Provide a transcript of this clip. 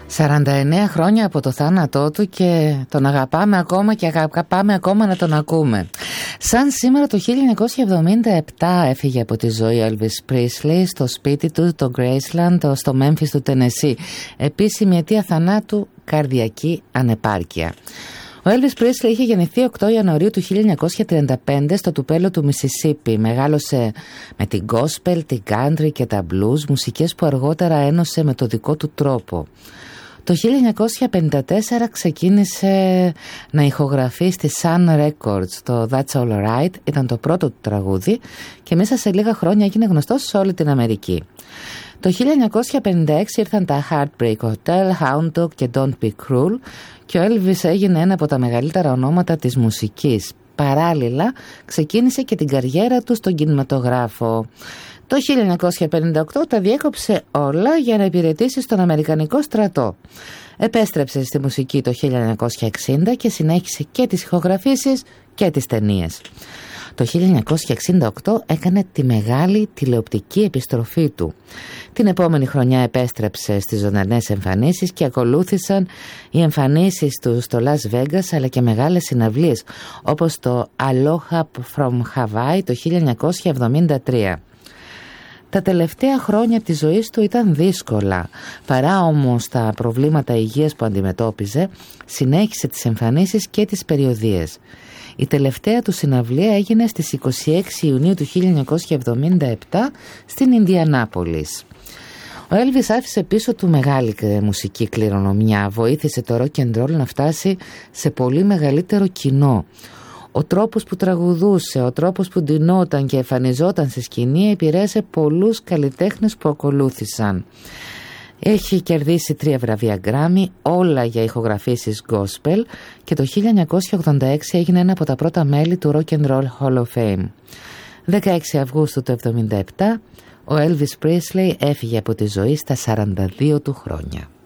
49 χρόνια από το θάνατό του και τον αγαπάμε ακόμα και αγαπάμε ακόμα να τον ακούμε. Σαν σήμερα το 1977 έφυγε από τη ζωή ο Elvis Presley στο σπίτι του, το Graceland, στο Memphis του Τενεσί. Επίσημη αιτία θανάτου, καρδιακή ανεπάρκεια. Ο Elvis Presley είχε γεννηθεί 8 Ιανουαρίου του 1935 στο Τουπέλο του Μισισίπι. Μεγάλωσε με την gospel, την country και τα blues, μουσικές που αργότερα ένωσε με το δικό του τρόπο. Το 1954 ξεκίνησε να ηχογραφεί στη Sun Records. Το That's All Right ήταν το πρώτο του τραγούδι και μέσα σε λίγα χρόνια έγινε γνωστός σε όλη την Αμερική. Το 1956 ήρθαν τα Heartbreak Hotel, Hound Dog και Don't Be Cruel και ο Elvis έγινε ένα από τα μεγαλύτερα ονόματα της μουσικής. Παράλληλα ξεκίνησε και την καριέρα του στον κινηματογράφο. Το 1958 τα διέκοψε όλα για να υπηρετήσει στον Αμερικανικό στρατό. Επέστρεψε στη μουσική το 1960 και συνέχισε και τις ηχογραφήσεις και τις ταινίες. Το 1968 έκανε τη μεγάλη τηλεοπτική επιστροφή του. Την επόμενη χρονιά επέστρεψε στις ζωντανές εμφανίσεις και ακολούθησαν οι εμφανίσεις του στο Las Vegas αλλά και μεγάλες συναυλίες όπως το Aloha from Hawaii το 1973. Τα τελευταία χρόνια της ζωής του ήταν δύσκολα. Παρά όμως τα προβλήματα υγείας που αντιμετώπιζε, συνέχισε τις εμφανίσεις και τις περιοδίες. Η τελευταία του συναυλία έγινε στις 26 Ιουνίου του 1977 στην Ινδιανάπολης. Ο Elvis άφησε πίσω του μεγάλη μουσική κληρονομιά, βοήθησε το rock and roll να φτάσει σε πολύ μεγαλύτερο κοινό. Ο τρόπος που τραγουδούσε, ο τρόπος που ντυνόταν και εμφανιζόταν στη σκηνή επηρέασε πολλούς καλλιτέχνες που ακολούθησαν. Έχει κερδίσει 3 βραβεία Grammy, όλα για ηχογραφήσεις gospel και το 1986 έγινε ένα από τα πρώτα μέλη του Rock and Roll Hall of Fame. 16 Αυγούστου του 1977 ο Elvis Presley έφυγε από τη ζωή στα 42 του χρόνια.